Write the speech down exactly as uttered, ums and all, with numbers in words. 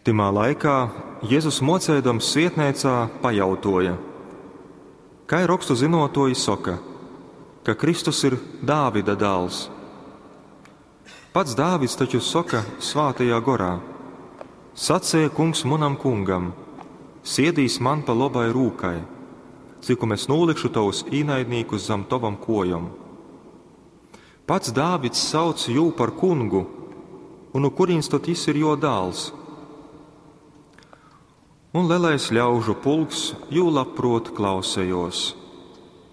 Timā laikā Jēzus mocēdams svietnēcā pajautoja, kai rakstu zinotoji soka, ka Kristus ir Dāvida dēls. Pats Dāvids taču soka svātajā gorā: sacēja kungs munam kungam, siedīs man pa labai rūkai, ciku es nūlikšu tavus īnaidnīkus zem tavam kojam. Pats Dāvids sauc jū par kungu, un nu kurīns tad jis ir jo dāls? Un lielais ļaužu pulks jū labprot klausējos.